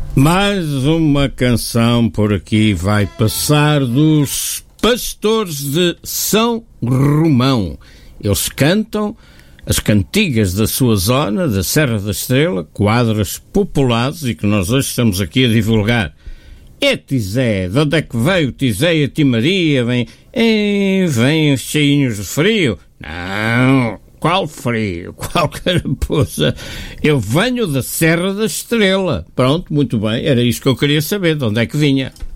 Mais uma canção por aqui vai passar dos Pastores de São Romão. Eles cantam as cantigas da sua zona, da Serra da Estrela, quadras populares e que nós hoje estamos aqui a divulgar. É Tizé, de onde é que veio Tizé e a Timaria? Vêm cheinhos de frio? Não, qual frio, qual carapuça? Eu venho da Serra da Estrela. Pronto, muito bem, era isto que eu queria saber, de onde é que vinha.